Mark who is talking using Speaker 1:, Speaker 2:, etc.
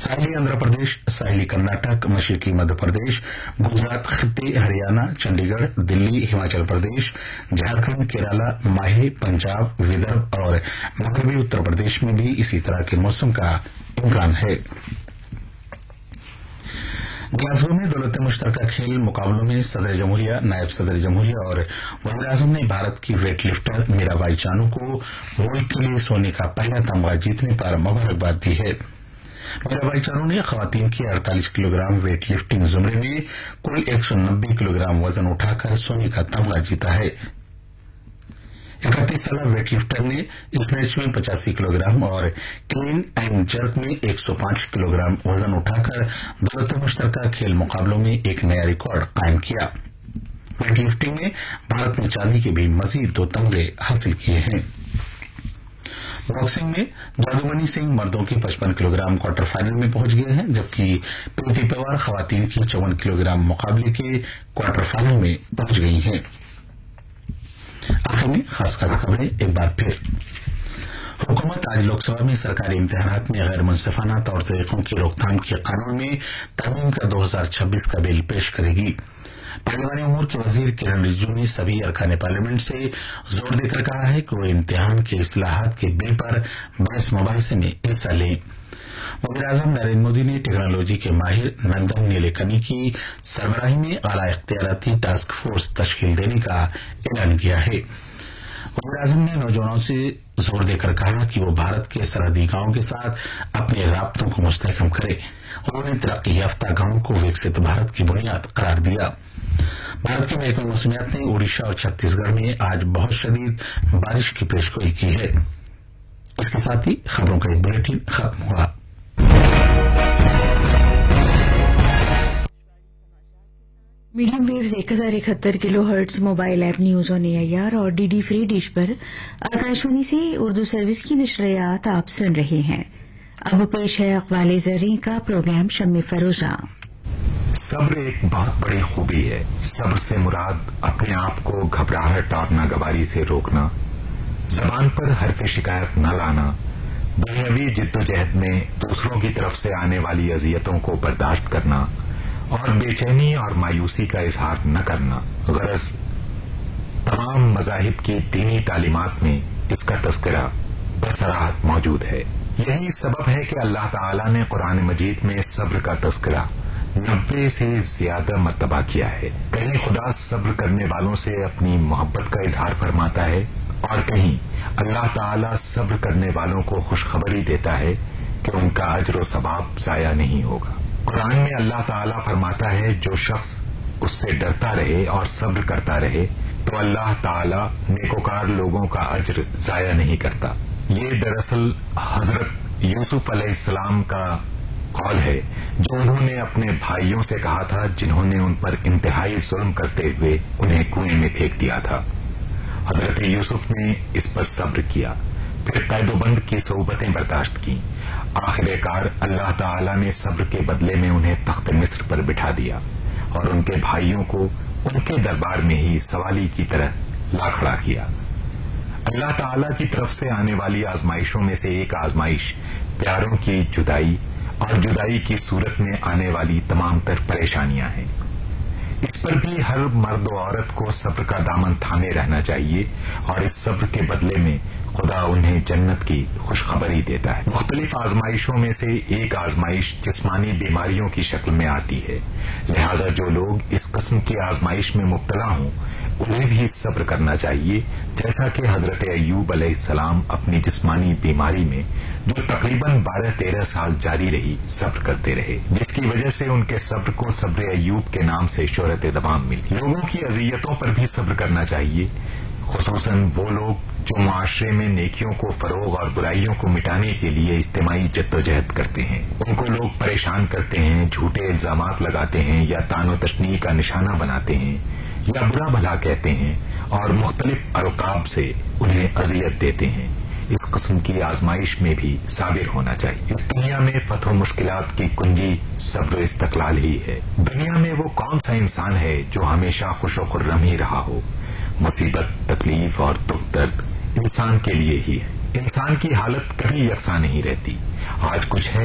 Speaker 1: ساحلی آندھرا پردیش، ساحلی کرناٹک، مشرقی مدھیہ پردیش، گجرات خطے، ہریانہ، چنڈی گڑھ، دلی، ہماچل پردیش، جھارکھنڈ، کیرالہ، ماہے، پنجاب، ودربھ اور مغربی اتر پردیش میں بھی اسی طرح کے موسم کا امکان ہے۔ گلاسگو میں دولت مشترکہ کھیل مقابلوں میں صدر جمہوریہ، نائب صدر جمہوریہ اور وزیر اعظم نے بھارت کی ویٹ لفٹر میرا بائی چانو کو ملک کے لیے سونے کا پہلا تمغہ جیتنے پر مبارکباد دی ہے۔ میرا بائی چانو نے خواتین کی 48 کلو گرام ویٹ لفٹنگ زمرے میں کل 190 کلو گرام وزن اٹھا کر سونے کا تمغہ جیتا ہے۔ 31 سالہ ویٹ لفٹر نے اس میچ میں 85 کلو گرام اور کلین اینڈ جرک میں 105 کلو گرام وزن اٹھا کر دولت مشترکہ کھیل مقابلوں میں ایک نیا ریکارڈ قائم کیا۔ ویٹ لفٹنگ میں بھارت نے چاندی کے بھی مزید 2 تمغے حاصل کیے ہیں۔ باکسنگ میں جادومنی سنگھ مردوں کے 55 کلو گرام کوارٹر فائنل میں پہنچ گئے ہیں، جبکہ پریتی پوار خواتین کی 54 کلو گرام مقابلے کے کوارٹر فائنل میں پہنچ گئی ہیں۔ آخر میں خاص خبریں ایک بار پھر۔ حکومت آج لوک سبھا میں سرکاری امتحانات میں غیر منصفانہ طور طریقوں کی روک تھام کے قانون میں ترمیم کا 2026 کا بل پیش کرے گی۔ پارلیمانی امور کے وزیر کرن رجیجو نے سبھی ارکان پارلیمنٹ سے زور دے کر کہا ہے کہ وہ امتحان کے اصلاحات کے بل پر بحث مباحثے میں حصہ لیں۔ وزیر اعظم نریندر مودی نے ٹیکنالوجی کے ماہر نندن نیلیکنی کی سربراہی میں اعلی اختیاراتی ٹاسک فورس تشکیل دینے کا اعلان کیا ہے۔ وزیر اعظم نے نوجوانوں سے زور دے کر کہا کہ وہ بھارت کے سرحدی گاؤں کے ساتھ اپنے رابطوں کو مستحکم کرے۔ انہوں نے ترقی یافتہ گاؤں کو وکست بھارت کی بنیاد قرار دیا۔ بھارت کے محکمہ موسمیات نے اڑیسہ اور چھتیس گڑھ میں آج بہت شدید بارش کی پیشگوئی کی ہے۔ اس کے ساتھ ہی خبروں کا ایک بلیٹن ختم ہوا۔
Speaker 2: Medium views 1071 kilo hertz mobile app news on AIR اور DD فری ڈش پر آکاشوانی سے اردو سروس کی نشریات آپ سن رہے ہیں۔ اب پیش ہے اقوال زرعی کا پروگرام شمع فروزہ۔
Speaker 3: صبر ایک بہت بڑی خوبی ہے۔ صبر سے مراد اپنے آپ کو گھبراہٹ اور ناگواری سے روکنا، زبان پر حرف شکایت نہ لانا، دنیاوی جدوجہد میں دوسروں کی طرف سے آنے والی اذیتوں کو برداشت کرنا اور بے چینی اور مایوسی کا اظہار نہ کرنا۔ غرض تمام مذاہب کی دینی تعلیمات میں اس کا تذکرہ بصراحت موجود ہے۔ یہی سبب ہے کہ اللہ تعالی نے قرآن مجید میں صبر کا تذکرہ 90 سے زیادہ مرتبہ کیا ہے۔ کہیں خدا صبر کرنے والوں سے اپنی محبت کا اظہار فرماتا ہے اور کہیں اللہ تعالی صبر کرنے والوں کو خوشخبری دیتا ہے کہ ان کا اجر و ثواب ضائع نہیں ہوگا۔ قرآن میں اللہ تعالی فرماتا ہے جو شخص اس سے ڈرتا رہے اور صبر کرتا رہے تو اللہ تعالی نیکوکار لوگوں کا اجر ضائع نہیں کرتا۔ یہ دراصل حضرت یوسف علیہ السلام کا قول ہے جو انہوں نے اپنے بھائیوں سے کہا تھا جنہوں نے ان پر انتہائی ظلم کرتے ہوئے انہیں کنویں میں پھینک دیا تھا۔ حضرت یوسف نے اس پر صبر کیا، پھر قید و بند کی صعوبتیں برداشت کی۔ آخر کار اللہ تعالی نے صبر کے بدلے میں انہیں تخت مصر پر بٹھا دیا اور ان کے بھائیوں کو ان کے دربار میں ہی سوالی کی طرح لا کھڑا کیا۔ اللہ تعالی کی طرف سے آنے والی آزمائشوں میں سے ایک آزمائش پیاروں کی جدائی اور جدائی کی صورت میں آنے والی تمام تر پریشانیاں ہیں۔ اس پر بھی ہر مرد و عورت کو صبر کا دامن تھامے رہنا چاہیے اور اس صبر کے بدلے میں خدا انہیں جنت کی خوشخبری دیتا ہے۔ مختلف آزمائشوں میں سے ایک آزمائش جسمانی بیماریوں کی شکل میں آتی ہے، لہذا جو لوگ اس قسم کی آزمائش میں مبتلا ہوں انہیں بھی صبر کرنا چاہیے، جیسا کہ حضرت ایوب علیہ السلام اپنی جسمانی بیماری میں جو تقریباً 12-13 سال جاری رہی صبر کرتے رہے، جس کی وجہ سے ان کے صبر کو صبر ایوب کے نام سے شہرت تمام ملی۔ لوگوں کی اذیتوں پر بھی صبر کرنا چاہیے، خصوصاً وہ لوگ جو معاشرے میں نیکیوں کو فروغ اور برائیوں کو مٹانے کے لیے اجتماعی جدوجہد کرتے ہیں۔ ان کو لوگ پریشان کرتے ہیں، جھوٹے الزامات لگاتے ہیں یا طعن و تشنیع کا نشانہ بناتے ہیں یا برا بھلا کہتے ہیں اور مختلف القاب سے انہیں اذیت دیتے ہیں۔ اس قسم کی آزمائش میں بھی صابر ہونا چاہیے۔ اس دنیا میں فتح و مشکلات کی کنجی صبر و استقلال ہی ہے۔ دنیا میں وہ کون سا انسان ہے جو ہمیشہ خوش و خرم ہی رہا ہو؟ مصیبت، تکلیف اور دکھ درد انسان کے لیے ہی ہے۔ انسان کی حالت کبھی یکساں نہیں رہتی، آج کچھ ہے